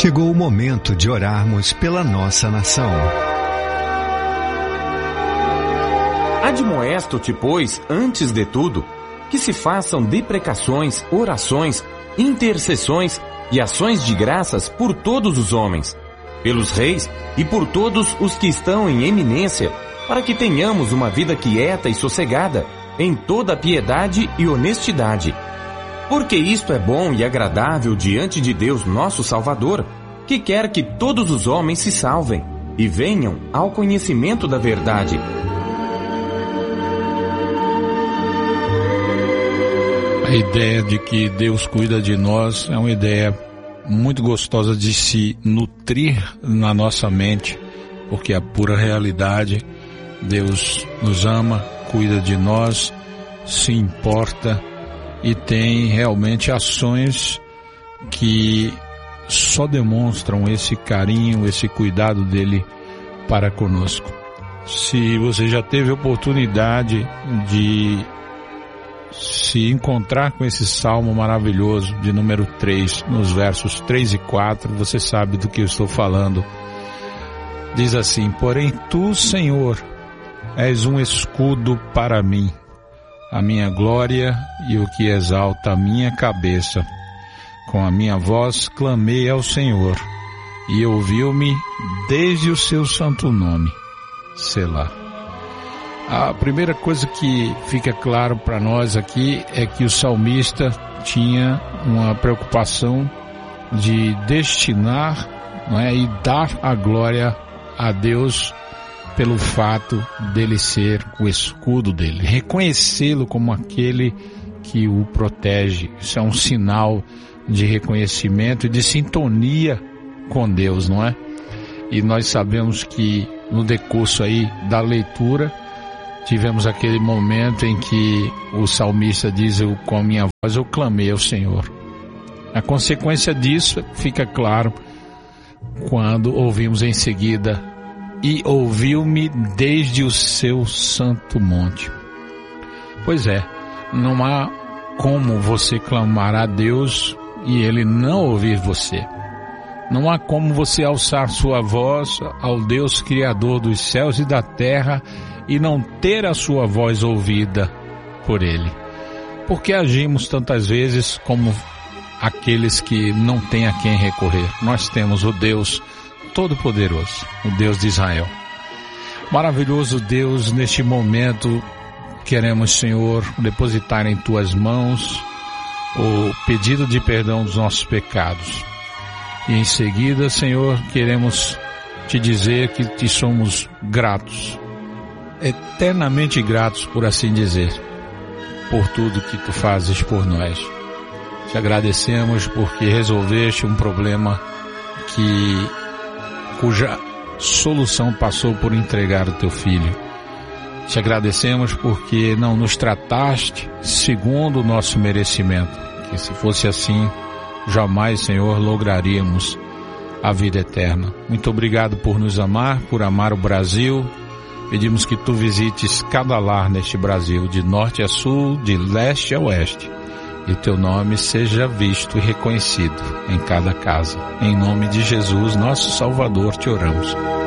Chegou o momento de orarmos pela nossa nação. Admoesto-te, pois, antes de tudo, que se façam deprecações, orações, intercessões e ações de graças por todos os homens, pelos reis e por todos os que estão em eminência, para que tenhamos uma vida quieta e sossegada, em toda piedade e honestidade. Porque isto é bom e agradável diante de Deus nosso Salvador, que quer que todos os homens se salvem e venham ao conhecimento da verdade. A ideia de que Deus cuida de nós é uma ideia muito gostosa de se nutrir na nossa mente, porque é a pura realidade. Deus nos ama, cuida de nós, se importa e tem realmente ações que só demonstram esse carinho, esse cuidado dele para conosco. Se você já teve oportunidade de se encontrar com esse salmo maravilhoso de número 3, nos versos 3 e 4, você sabe do que eu estou falando. Diz assim: porém tu, Senhor, és um escudo para mim, a minha glória e o que exalta a minha cabeça. Com a minha voz clamei ao Senhor, e ouviu-me desde o seu santo nome. Selá. A primeira coisa que fica claro para nós aqui é que o salmista tinha uma preocupação de destinar, e dar a glória a Deus pelo fato dele ser o escudo dele, reconhecê-lo como aquele que o protege. Isso é um sinal de reconhecimento e de sintonia com Deus, não é? E nós sabemos que no decurso aí da leitura tivemos aquele momento em que o salmista diz: com a minha voz eu clamei ao Senhor. A consequência disso fica claro quando ouvimos em seguida: e ouviu-me desde o seu santo monte. Pois é, não há como você clamar a Deus e Ele não ouvir você. Não há como você alçar sua voz ao Deus Criador dos céus e da terra e não ter a sua voz ouvida por Ele. Porque agimos tantas vezes como aqueles que não têm a quem recorrer. Nós temos o Deus Todo-Poderoso, o Deus de Israel. Maravilhoso Deus, neste momento queremos, Senhor, depositar em Tuas mãos o pedido de perdão dos nossos pecados. E em seguida, Senhor, queremos Te dizer que Te somos gratos, eternamente gratos, por assim dizer, por tudo que Tu fazes por nós. Te agradecemos porque resolveste um problema cuja solução passou por entregar o Teu Filho. Te agradecemos porque não nos trataste segundo o nosso merecimento, que se fosse assim, jamais, Senhor, lograríamos a vida eterna. Muito obrigado por nos amar, por amar o Brasil. Pedimos que Tu visites cada lar neste Brasil, de norte a sul, de leste a oeste, e o Teu nome seja visto e reconhecido em cada casa. Em nome de Jesus, nosso Salvador, Te oramos.